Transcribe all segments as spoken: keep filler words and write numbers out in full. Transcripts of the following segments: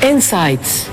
Insights.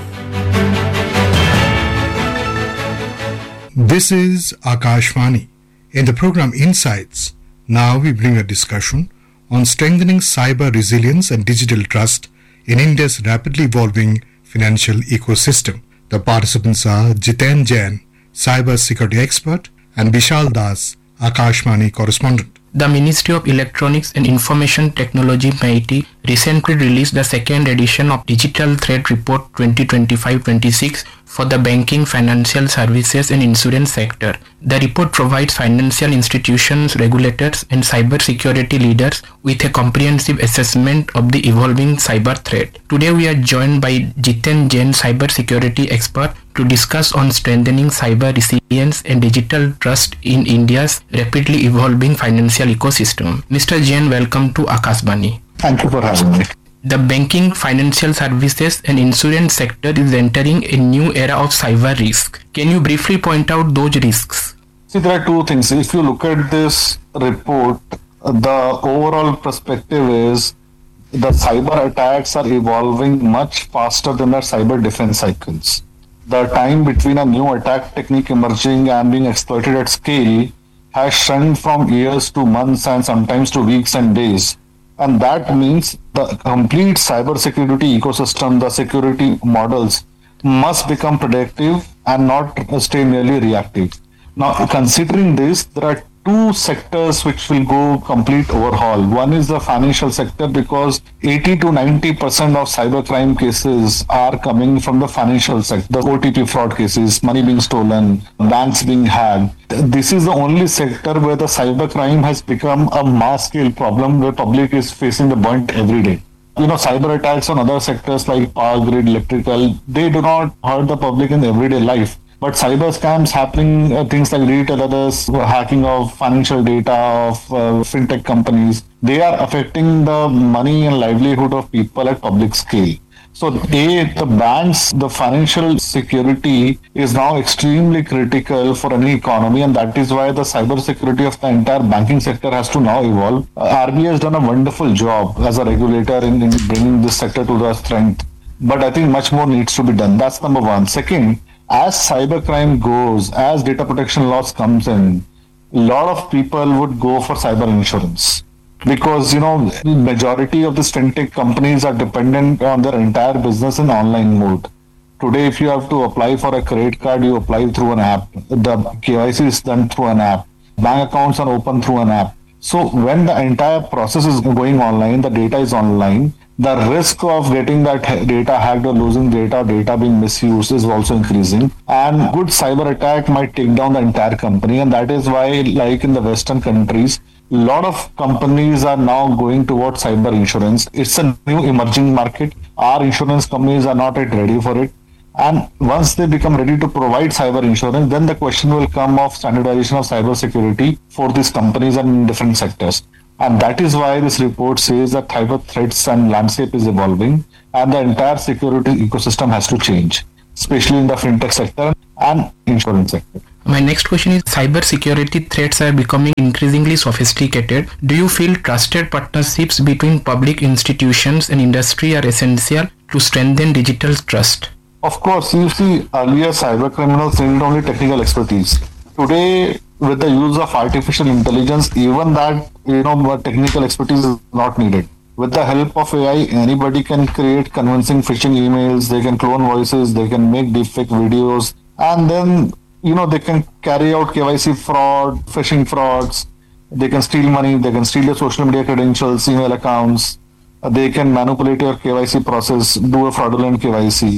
This is Akashvani. In the program Insights, now we bring a discussion on strengthening cyber resilience and digital trust in India's rapidly evolving financial ecosystem. The participants are Jiten Jain, cyber security expert, and Vishal Das, Akashvani correspondent. The Ministry of Electronics and Information Technology M E I T recently released the second edition of Digital Threat Report twenty twenty-five twenty-six for the banking, financial services and insurance sector. The report provides financial institutions, regulators and cyber security leaders with a comprehensive assessment of the evolving cyber threat. Today we are joined by Jiten Jain, cyber security expert, to discuss on strengthening cyber resilience and digital trust in India's rapidly evolving financial ecosystem. Mister Jain, welcome to Akashvani. Thank you for having me. The banking, financial services and insurance sector is entering a new era of cyber risk. Can you briefly point out those risks? See, there are two things. If you look at this report, the overall perspective is the cyber attacks are evolving much faster than the cyber defense cycles. The time between a new attack technique emerging and being exploited at scale has shrunk from years to months and sometimes to weeks and days. And that means the complete cybersecurity ecosystem, the security models must become predictive and not stay merely reactive. Now, considering this, there are two sectors which will go complete overhaul. One is the financial sector, because eighty to ninety percent of cybercrime cases are coming from the financial sector. The O T P fraud cases, money being stolen, banks being hacked. This is the only sector where the cybercrime has become a mass scale problem where public is facing the brunt every day. You know, cyber attacks on other sectors like power grid, electrical, they do not hurt the public in everyday life. But cyber scams happening, uh, things like retailers, hacking of financial data of uh, fintech companies, they are affecting the money and livelihood of people at public scale. So, A, the banks, the financial security is now extremely critical for any economy, and that is why the cyber security of the entire banking sector has to now evolve. Uh, R B I has done a wonderful job as a regulator in, in bringing this sector to the strength. But I think much more needs to be done. That's number one. Second, as cybercrime goes, as data protection laws comes in, a lot of people would go for cyber insurance. Because, you know, the majority of these fintech companies are dependent on their entire business in online mode. Today, if you have to apply for a credit card, you apply through an app. The K Y C is done through an app. Bank accounts are opened through an app. So when the entire process is going online, the data is online, the risk of getting that data hacked or losing data, data being misused is also increasing. And good cyber attack might take down the entire company. And that is why, like in the Western countries, a lot of companies are now going towards cyber insurance. It's a new emerging market. Our insurance companies are not yet ready for it. And once they become ready to provide cyber insurance, then the question will come of standardization of cyber security for these companies and in different sectors. And that is why this report says that cyber threats and landscape is evolving and the entire security ecosystem has to change, especially in the fintech sector and insurance sector. My next question is, cyber security threats are becoming increasingly sophisticated. Do you feel trusted partnerships between public institutions and industry are essential to strengthen digital trust? Of course, you see, earlier cyber criminals needed only technical expertise. Today, with the use of artificial intelligence, even that, you know, technical expertise is not needed. With the help of A I, anybody can create convincing phishing emails, they can clone voices, they can make deepfake videos, and then, you know, they can carry out K Y C fraud, phishing frauds, they can steal money, they can steal your social media credentials, email accounts, they can manipulate your K Y C process, do a fraudulent K Y C.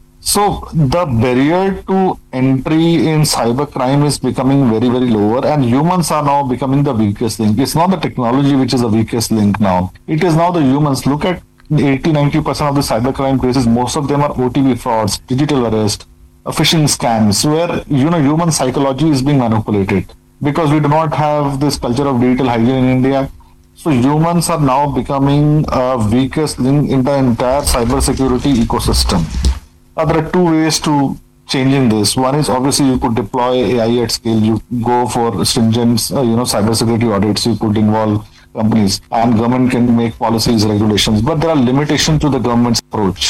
So the barrier to entry in cybercrime is becoming very, very lower, and humans are now becoming the weakest link. It's not the technology which is the weakest link now. It is now the humans. Look at eighty to ninety percent of the cybercrime cases. Most of them are O T P frauds, digital arrest, phishing scams, where, you know, human psychology is being manipulated because we do not have this culture of digital hygiene in India. So humans are now becoming a weakest link in the entire cybersecurity ecosystem. Uh, there are two ways to changing this. One is obviously you could deploy A I at scale. You go for stringent, uh, you know, cybersecurity audits. You could involve companies, and government can make policies, regulations. But there are limitations to the government's approach.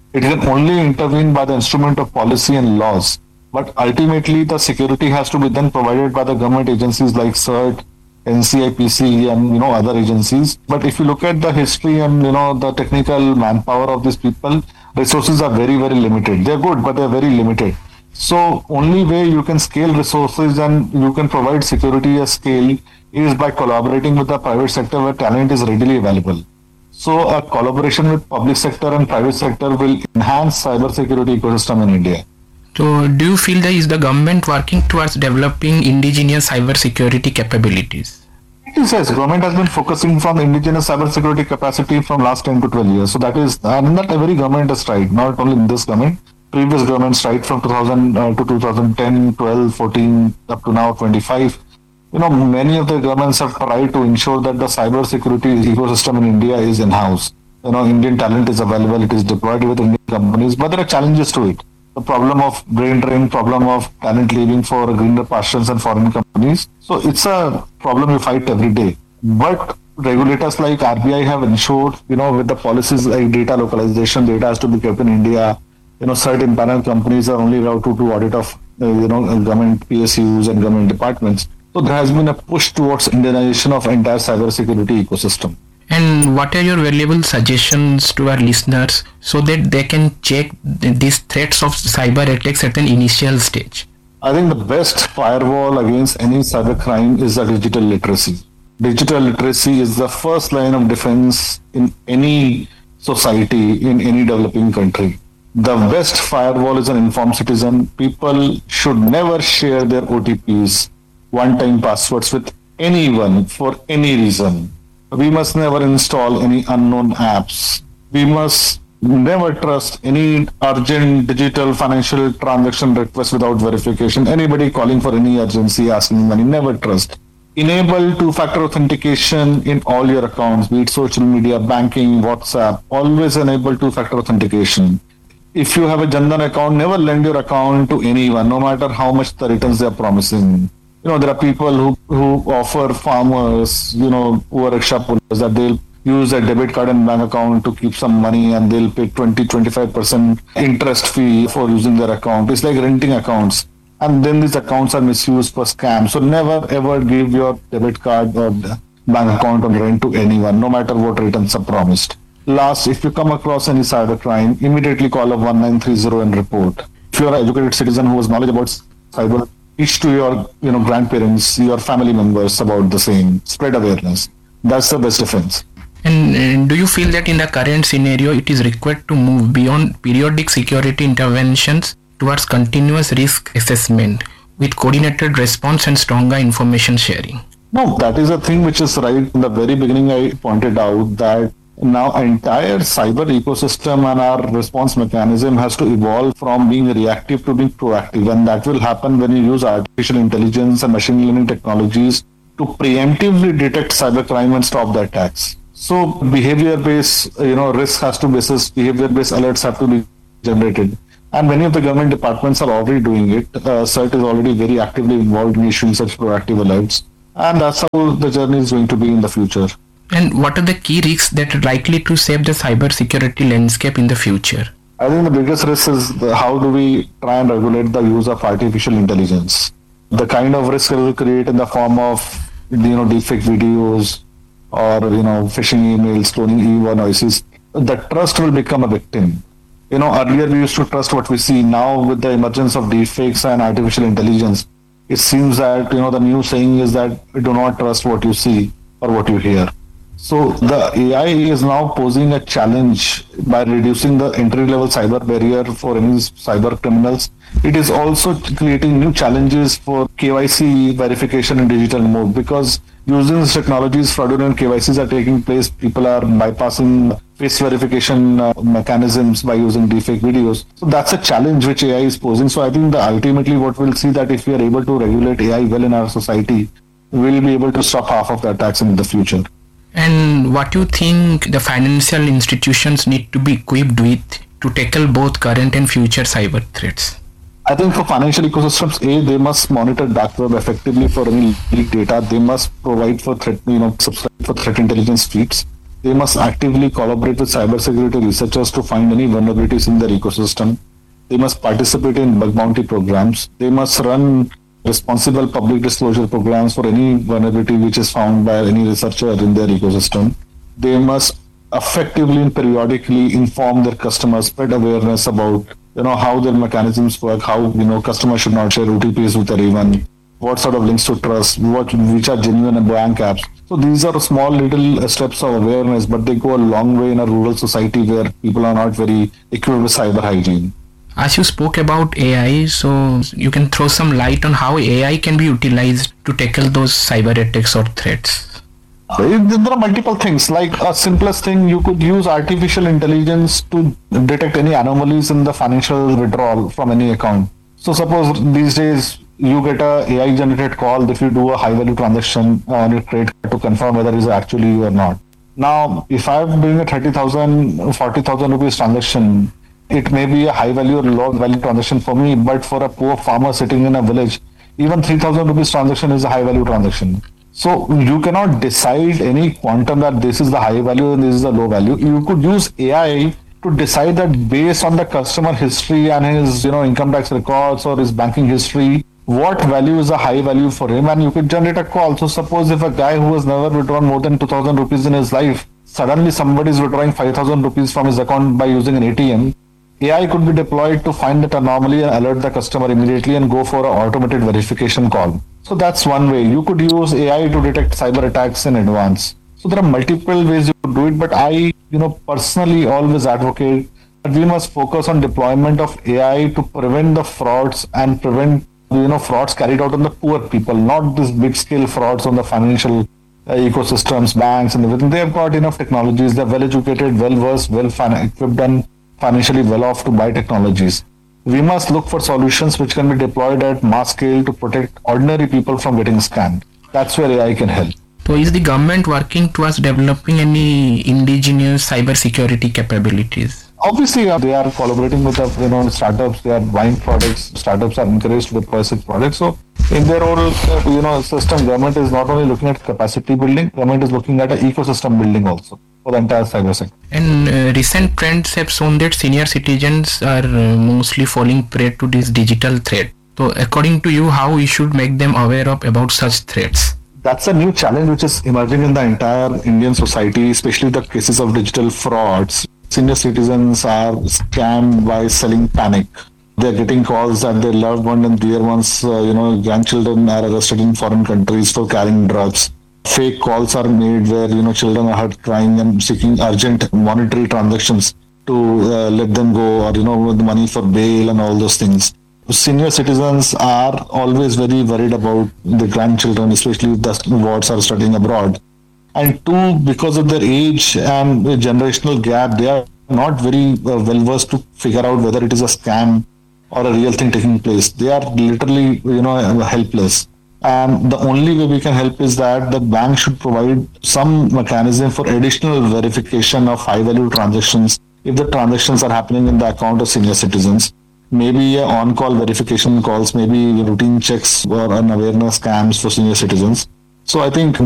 It can only intervene by the instrument of policy and laws. But ultimately, the security has to be then provided by the government agencies like CERT, N C I P C, and you know other agencies. But if you look at the history and you know the technical manpower of these people, resources are very very limited. They're good, but they're very limited. So only way you can scale resources and you can provide security at scale is by collaborating with the private sector where talent is readily available. So a collaboration with public sector and private sector will enhance cybersecurity ecosystem in India. So do you feel that is the government working towards developing indigenous cybersecurity capabilities? Yes, government has been focusing from indigenous cybersecurity capacity from last ten to twelve years. So that is, and not every government has tried, not only in this government. Previous governments tried from two thousand uh, to two thousand ten, twelve, fourteen, up to now twenty-five. You know, many of the governments have tried to ensure that the cybersecurity ecosystem in India is in-house. You know, Indian talent is available, it is deployed with Indian companies, but there are challenges to it. The problem of brain drain, problem of talent leaving for greener pastures and foreign companies. So it's a problem we fight every day. But regulators like R B I have ensured, you know, with the policies like data localization, data has to be kept in India. You know, certain panel companies are only allowed to do audit of, uh, you know, government P S Us and government departments. So there has been a push towards Indianization of entire cybersecurity ecosystem. And what are your valuable suggestions to our listeners so that they can check these threats of cyber attacks at an initial stage? I think the best firewall against any cybercrime is the digital literacy. Digital literacy is the first line of defense in any society, in any developing country. The best firewall is an informed citizen. People should never share their O T Ps, one-time passwords with anyone for any reason. We must never install any unknown apps. We must never trust any urgent digital financial transaction request without verification. Anybody calling for any urgency, asking money, never trust. Enable two-factor authentication in all your accounts, be it social media, banking, WhatsApp. Always enable two-factor authentication. If you have a Jan Dhan account, never lend your account to anyone, no matter how much the returns they are promising. You know, there are people who, who offer farmers, you know, who are rickshaw pullers, that they'll use a debit card and bank account to keep some money and they'll pay twenty to twenty-five percent interest fee for using their account. It's like renting accounts. And then these accounts are misused for scams. So never ever give your debit card or bank account on rent to anyone, no matter what returns are promised. Last, if you come across any cybercrime, immediately call up one nine three zero and report. If you are an educated citizen who has knowledge about cyber, teach to your you know grandparents, your family members about the same. Spread awareness. That's the best defense. And uh, do you feel that in the current scenario, it is required to move beyond periodic security interventions towards continuous risk assessment with coordinated response and stronger information sharing? No, that is a thing which is right. In the very beginning, I pointed out that now entire cyber ecosystem and our response mechanism has to evolve from being reactive to being proactive, and that will happen when you use artificial intelligence and machine learning technologies to preemptively detect cybercrime and stop the attacks. So behavior-based, you know, risk has to basis, behavior-based alerts have to be generated. And many of the government departments are already doing it. Uh, CERT is already very actively involved in issuing such proactive alerts. And that's how the journey is going to be in the future. And what are the key risks that are likely to shape the cybersecurity landscape in the future? I think the biggest risk is the, how do we try and regulate the use of artificial intelligence? The kind of risk it will create in the form of, you know, deepfake videos or, you know, phishing emails, cloning e-voices. The trust will become a victim. You know, earlier we used to trust what we see. Now with the emergence of deepfakes and artificial intelligence, it seems that, you know, the new saying is that do not trust what you see or what you hear. So the A I is now posing a challenge by reducing the entry-level cyber barrier for any cyber criminals. It is also creating new challenges for K Y C verification in digital mode, because using these technologies, fraudulent K Y Cs are taking place. People are bypassing face verification uh, mechanisms by using deepfake videos. So that's a challenge which A I is posing. So I think that ultimately what we'll see that if we are able to regulate A I well in our society, we'll be able to stop half of the attacks in the future. And what do you think the financial institutions need to be equipped with to tackle both current and future cyber threats? I think for financial ecosystems, A, they must monitor dark web effectively for any leaked data. They must provide for threat, you know, subscribe for threat intelligence feeds. They They must actively collaborate with cybersecurity researchers to find any vulnerabilities in their ecosystem. They must participate in bug bounty programs. They must run responsible public disclosure programs for any vulnerability which is found by any researcher in their ecosystem. They must effectively and periodically inform their customers, spread awareness about you know how their mechanisms work, how you know customers should not share O T Ps with everyone, what sort of links to trust, what which are genuine and blank apps. So these are small little steps of awareness, but they go a long way in a rural society where people are not very equipped with cyber hygiene. As you spoke about A I, so you can throw some light on how A I can be utilized to tackle those cyber attacks or threats. There are multiple things. Like a simplest thing, you could use artificial intelligence to detect any anomalies in the financial withdrawal from any account. So suppose these days you get a AI generated call if you do a high value transaction on your credit card to confirm whether it is actually you or not. Now, if I'm doing a thirty thousand, forty thousand rupees transaction, it may be a high value or low value transaction for me, but for a poor farmer sitting in a village, even three thousand rupees transaction is a high value transaction. So you cannot decide any quantum that this is the high value and this is the low value. You could use A I to decide that based on the customer history and his you know income tax records or his banking history, what value is a high value for him, and you could generate a call. So suppose if a guy who has never withdrawn more than two thousand rupees in his life, suddenly somebody is withdrawing five thousand rupees from his account by using an A T M, A I could be deployed to find that anomaly and alert the customer immediately and go for an automated verification call. So that's one way. You could use A I to detect cyber attacks in advance. So there are multiple ways you could do it, but I, you know, personally always advocate that we must focus on deployment of A I to prevent the frauds and prevent, you know, frauds carried out on the poor people, not this big scale frauds on the financial uh, ecosystems, banks and everything. They have got enough technologies. They're well educated, well versed, well equipped and financially well off to buy technologies. We must look for solutions which can be deployed at mass scale to protect ordinary people from getting scammed. That's where A I can help. So is the government working towards developing any indigenous cyber security capabilities? Obviously, uh, they are collaborating with uh, you know startups. They are buying products. Startups are encouraged to deploy such products. So in their whole uh, you know system, government is not only looking at capacity building, government is looking at an ecosystem building also for the entire cyber sector. And uh, recent trends have shown that senior citizens are uh, mostly falling prey to this digital threat. So according to you, how we should make them aware of about such threats? That's a new challenge which is emerging in the entire Indian society, especially the cases of digital frauds. Senior citizens are scammed by selling panic. They're getting calls that their loved one and dear ones, uh, you know, grandchildren are arrested in foreign countries for carrying drugs. Fake calls are made where, you know, children are heard crying and seeking urgent monetary transactions to uh, let them go, or, you know, with money for bail and all those things. Senior citizens are always very worried about the grandchildren, especially if the wards are studying abroad. And two, because of their age and the generational gap, they are not very uh, well versed to figure out whether it is a scam or a real thing taking place. They are literally, you know, helpless. And the only way we can help is that the bank should provide some mechanism for additional verification of high value transactions if the transactions are happening in the account of senior citizens. Maybe on-call verification calls, maybe routine checks or an awareness scams for senior citizens. So I think